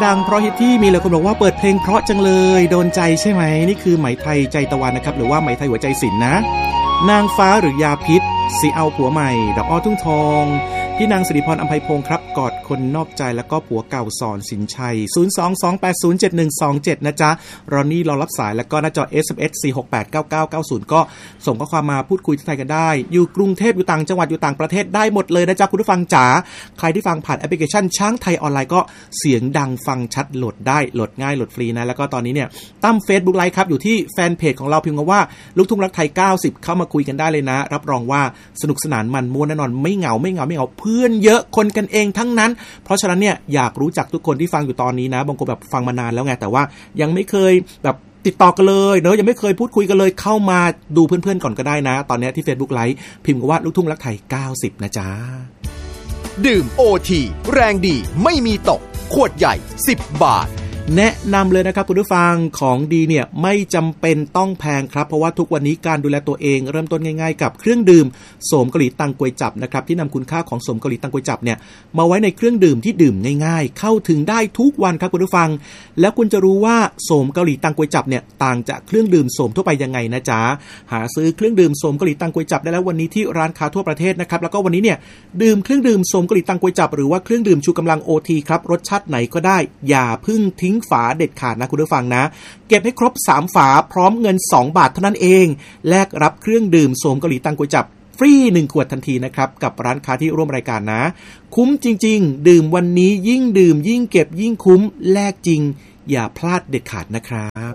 ดังเพราะฮิตที่มีหลายคนบอกว่าเปิดเพลงเพราะจังเลยโดนใจใช่ไหมนี่คือไหมไทยใจตะวันนะครับหรือว่าไหมไทยหัวใจศิลป์นะนางฟ้าหรือยาพิษสีเอาผัวใหม่ดอกอ้อทุ่งทองพี่นางสิริพรอำไพพงศ์ครับกอดคนนอกใจแล้วก็ผัวเก่าสอนสินชัย022807127นะจ๊ะรอนนี่รอรับสายแล้วก็หน้าจอ SMS 4689990ก็ส่งข้อความมาพูดคุยทักทายกันได้อยู่กรุงเทพอยู่ต่างจังหวัดอยู่ต่างประเทศได้หมดเลยนะจ๊ะคุณผู้ฟังจ๋าใครที่ฟังผ่านแอปพลิเคชันช้างไทยออนไลน์ก็เสียงดังฟังชัดโหลดได้โหลดง่ายโหลดฟรีนะแล้วก็ตอนนี้เนี่ยตั้ม Facebook Live ครับอยู่ที่แฟนเพจของเราพิมพ์คำว่าลูกทุ่งรักไทย90เข้ามาคุยกันได้เลยนะรับรองว่าสนุกสนานมันม่วนแน่นอนไม่เหงาเพื่อนเยอะคนกันเองทั้งนั้นเพราะฉะนั้นเนี่ยอยากรู้จักทุกคนที่ฟังอยู่ตอนนี้นะบางคนแบบฟังมานานแล้วไงแต่ว่ายังไม่เคยแบบติดต่อกันเลยเนอะยังไม่เคยพูดคุยกันเลยเข้ามาดูเพื่อนๆก่อนก็ได้นะตอนนี้ที่ Facebook Live พิมพ์คำว่าลูกทุ่งรักไทย90นะจ๊ะดื่ม OT แรงดีไม่มีตกขวดใหญ่10 บาทแนะนำเลยนะครับคุณผู้ฟังของดีเนี่ยไม่จำเป็นต้องแพงครับเพราะว่าทุกวันนี้การดูแลตัวเองเริ่มต้นง่ายๆกับเครื่องดื่มโสมเกาหลีตังกวยจับนะครับที่นำคุณค่าของโสมเกาหลีตังกวยจับเนี่ยมาไว้ในเครื่องดื่มที่ดื่มง่ายๆเข้าถึงได้ทุกวันครับคุณผู้ฟังแล้วคุณจะรู้ว่าโสมเกาหลีตังกวยจับเนี่ยต่างจากเครื่องดื่มโสมทั่วไปยังไงนะจ๊ะหาซื้อเครื่องดื่มโสมเกาหลีตังกวยจับได้แล้ววันนี้ที่ร้านค้าทั่วประเทศนะครับแล้วก็วันนี้เนี่ยดื่มเครื่องดื่มโสมเกาหลีตังกวยจับหรือว่าเครื่องดื่มชูกำลัง OT ครับรสชาติไหนก็ได้อย่าพึ่งทิ้งฝาเด็ดขาดนะคุณผู้ฟังนะเก็บให้ครบ3ฝาพร้อมเงิน2บาทเท่านั้นเองแลกรับเครื่องดื่มโสมเกาหลีตังกวยจับฟรี1ขวดทันทีนะครับกับร้านค้าที่ร่วมรายการนะคุ้มจริงๆดื่มวันนี้ยิ่งดื่มยิ่งเก็บยิ่งคุ้มแลกจริงอย่าพลาดเด็ดขาดนะครับ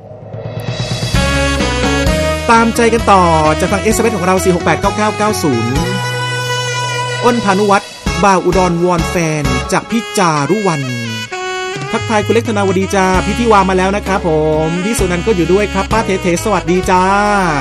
ตามใจกันต่อจะฟัง SMS ของเรา4689990อ้นพานุวัฒน์บ่าวอุดรวอนแฟนจากพี่จารุวรรณทักทายคุณเล็กธนาวดีจ้าพี่ทิวามาแล้วนะครับผมพี่สุนันท์ก็อยู่ด้วยครับป้าเทสวัสดีจ้า